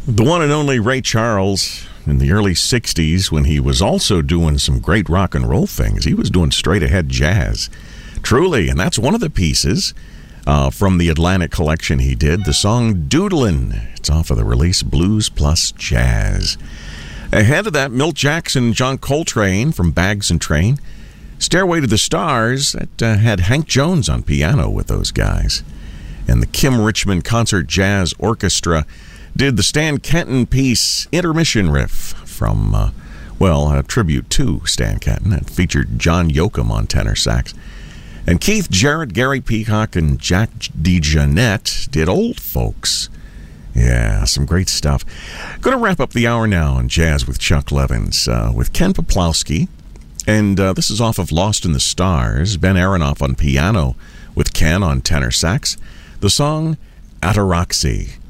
The one and only Ray Charles in the early 60s, when he was also doing some great rock and roll things. He was doing straight-ahead jazz. Truly, and that's one of the pieces from the Atlantic collection he did, the song Doodlin'. It's off of the release Blues Plus Jazz. Ahead of that, Milt Jackson and John Coltrane from Bags and Train. Stairway to the Stars, that had Hank Jones on piano with those guys. And the Kim Richmond Concert Jazz Orchestra did the Stan Kenton piece Intermission Riff from, a tribute to Stan Kenton. It featured John Yoakum on tenor sax. And Keith Jarrett, Gary Peacock, and Jack DeJohnette did Old Folks. Yeah, some great stuff. Going to wrap up the hour now on Jazz with Chuck Levins with Ken Peplowski. And this is off of Lost in the Stars. Ben Aronoff on piano with Ken on tenor sax. The song Ataraxy.